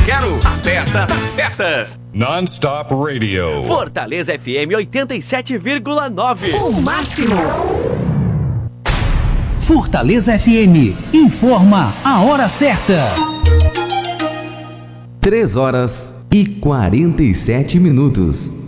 quero a festa das festas. Non-Stop Radio. Fortaleza FM 87,9. O máximo. Fortaleza FM informa a hora certa. 3 horas e 47 minutos.